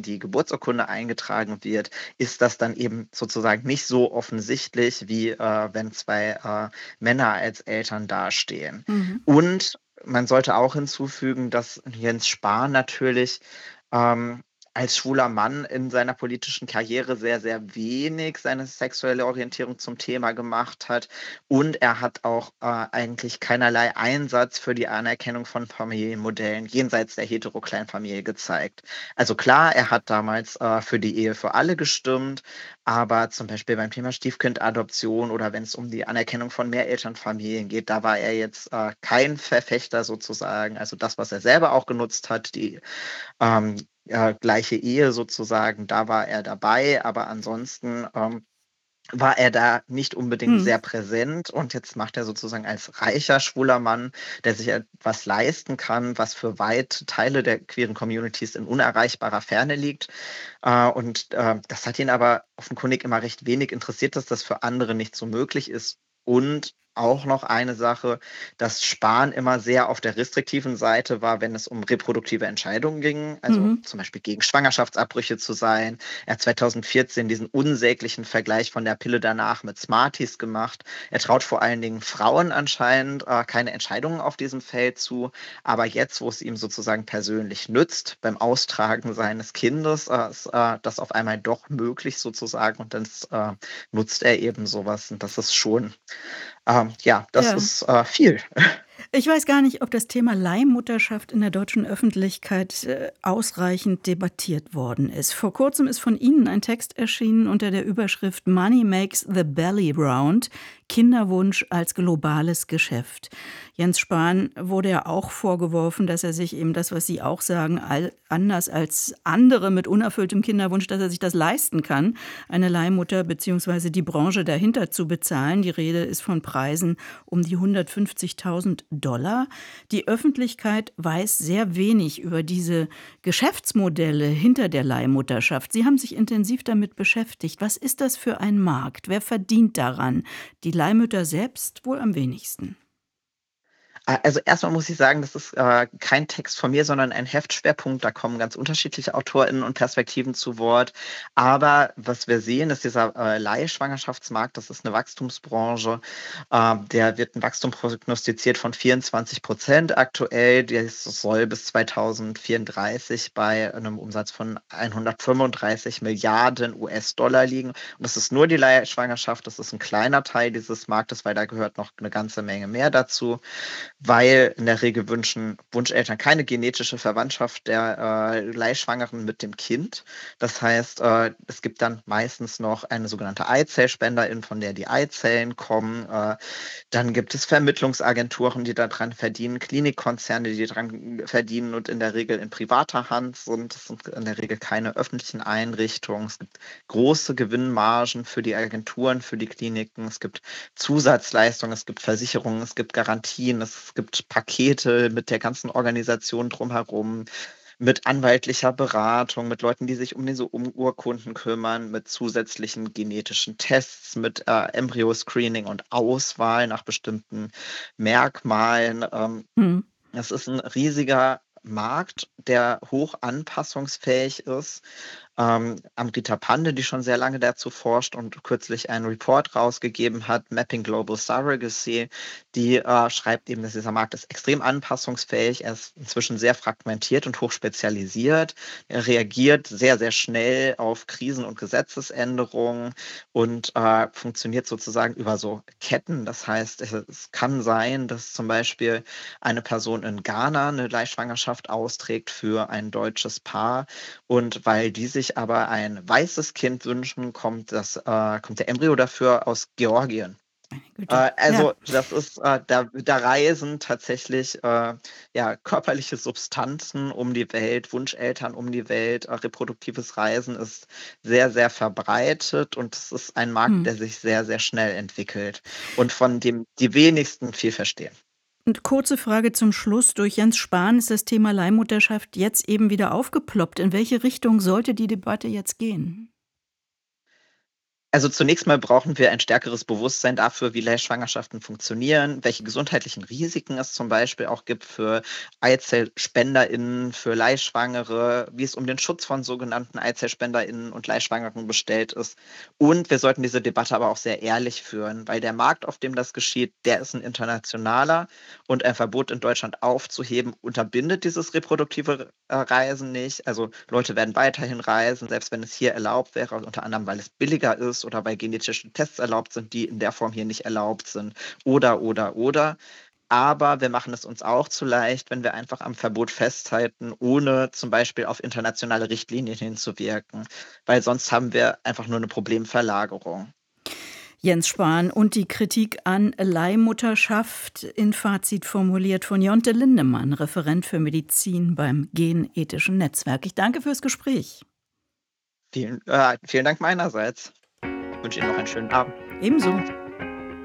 die Geburtsurkunde eingetragen wird, ist das dann eben sozusagen nicht so offensichtlich, wie wenn zwei Männer als Eltern dastehen. Mhm. Und man sollte auch hinzufügen, dass Jens Spahn natürlich ähm, als schwuler Mann in seiner politischen Karriere sehr, sehr wenig seine sexuelle Orientierung zum Thema gemacht hat. Und er hat auch eigentlich keinerlei Einsatz für die Anerkennung von Familienmodellen jenseits der Heterokleinfamilie gezeigt. Also klar, er hat damals für die Ehe für alle gestimmt, aber zum Beispiel beim Thema Stiefkindadoption oder wenn es um die Anerkennung von Mehrelternfamilien geht, da war er jetzt kein Verfechter sozusagen. Also das, was er selber auch genutzt hat, die gleiche Ehe sozusagen, da war er dabei, aber ansonsten war er da nicht unbedingt Mhm. sehr präsent und jetzt macht er sozusagen als reicher, schwuler Mann, der sich etwas leisten kann, was für weite Teile der queeren Communities in unerreichbarer Ferne liegt. Das hat ihn aber offenkundig immer recht wenig interessiert, dass das für andere nicht so möglich ist. Und auch noch eine Sache, dass Spahn immer sehr auf der restriktiven Seite war, wenn es um reproduktive Entscheidungen ging, also Mhm. zum Beispiel gegen Schwangerschaftsabbrüche zu sein. Er hat 2014 diesen unsäglichen Vergleich von der Pille danach mit Smarties gemacht. Er traut vor allen Dingen Frauen anscheinend keine Entscheidungen auf diesem Feld zu. Aber jetzt, wo es ihm sozusagen persönlich nützt, beim Austragen seines Kindes, ist das auf einmal doch möglich sozusagen. Und das nutzt er eben sowas. Und das ist schon, ja, das Ja. ist viel. Ich weiß gar nicht, ob das Thema Leihmutterschaft in der deutschen Öffentlichkeit ausreichend debattiert worden ist. Vor kurzem ist von Ihnen ein Text erschienen unter der Überschrift Money Makes the Belly Round. Kinderwunsch als globales Geschäft. Jens Spahn wurde ja auch vorgeworfen, dass er sich eben das, was Sie auch sagen, anders als andere mit unerfülltem Kinderwunsch, dass er sich das leisten kann, eine Leihmutter bzw. die Branche dahinter zu bezahlen. Die Rede ist von Preisen um die 150.000 $. Die Öffentlichkeit weiß sehr wenig über diese Geschäftsmodelle hinter der Leihmutterschaft. Sie haben sich intensiv damit beschäftigt. Was ist das für ein Markt? Wer verdient daran? Die Leihmütter selbst wohl am wenigsten. Also erstmal muss ich sagen, das ist kein Text von mir, sondern ein Heftschwerpunkt. Da kommen ganz unterschiedliche AutorInnen und Perspektiven zu Wort. Aber was wir sehen, ist dieser Leihschwangerschaftsmarkt, das ist eine Wachstumsbranche. Der wird ein Wachstum prognostiziert von 24% aktuell. Das soll bis 2034 bei einem Umsatz von 135 Milliarden US-Dollar liegen. Und das ist nur die Leihschwangerschaft. Das ist ein kleiner Teil dieses Marktes, weil da gehört noch eine ganze Menge mehr dazu, weil in der Regel wünschen Wunscheltern keine genetische Verwandtschaft der Leihschwangeren mit dem Kind. Das heißt, es gibt dann meistens noch eine sogenannte Eizellspenderin, von der die Eizellen kommen. Dann gibt es Vermittlungsagenturen, die daran verdienen, Klinikkonzerne, die daran verdienen und in der Regel in privater Hand sind. Das sind in der Regel keine öffentlichen Einrichtungen. Es gibt große Gewinnmargen für die Agenturen, für die Kliniken. Es gibt Zusatzleistungen, es gibt Versicherungen, es gibt Garantien, es gibt Pakete mit der ganzen Organisation drumherum, mit anwaltlicher Beratung, mit Leuten, die sich um diese Urkunden kümmern, mit zusätzlichen genetischen Tests, mit Embryo-Screening und Auswahl nach bestimmten Merkmalen. Hm. Es ist ein riesiger Markt, der hoch anpassungsfähig ist. Amrita Pande, die schon sehr lange dazu forscht und kürzlich einen Report rausgegeben hat, Mapping Global Surrogacy, die schreibt eben, dass dieser Markt ist extrem anpassungsfähig. Er ist inzwischen sehr fragmentiert und hochspezialisiert. Er reagiert sehr, sehr schnell auf Krisen und Gesetzesänderungen und funktioniert sozusagen über so Ketten. Das heißt, es kann sein, dass zum Beispiel eine Person in Ghana eine Leihschwangerschaft austrägt für ein deutsches Paar und weil die sich aber ein weißes Kind wünschen, kommt der Embryo dafür aus Georgien. Meine Güte. Ja. Also das ist, da reisen tatsächlich ja, körperliche Substanzen um die Welt, Wunscheltern um die Welt, reproduktives Reisen ist sehr, sehr verbreitet und es ist ein Markt, Hm. der sich sehr, sehr schnell entwickelt und von dem die wenigsten viel verstehen. Und kurze Frage zum Schluss. Durch Jens Spahn ist das Thema Leihmutterschaft jetzt eben wieder aufgeploppt. In welche Richtung sollte die Debatte jetzt gehen? Also zunächst mal brauchen wir ein stärkeres Bewusstsein dafür, wie Leihschwangerschaften funktionieren, welche gesundheitlichen Risiken es zum Beispiel auch gibt für EizellspenderInnen, für Leihschwangere, wie es um den Schutz von sogenannten EizellspenderInnen und Leihschwangeren bestellt ist. Und wir sollten diese Debatte aber auch sehr ehrlich führen, weil der Markt, auf dem das geschieht, der ist ein internationaler, und ein Verbot in Deutschland aufzuheben, unterbindet dieses reproduktive Reisen nicht. Also Leute werden weiterhin reisen, selbst wenn es hier erlaubt wäre, unter anderem, weil es billiger ist oder weil genetische Tests erlaubt sind, die in der Form hier nicht erlaubt sind. Oder. Aber wir machen es uns auch zu leicht, wenn wir einfach am Verbot festhalten, ohne zum Beispiel auf internationale Richtlinien hinzuwirken, weil sonst haben wir einfach nur eine Problemverlagerung. Jens Spahn und die Kritik an Leihmutterschaft in Fazit formuliert von Jonte Lindemann, Referent für Medizin beim Genethischen Netzwerk. Ich danke fürs Gespräch. Vielen Dank meinerseits. Ich wünsche Ihnen noch einen schönen Abend. Ebenso.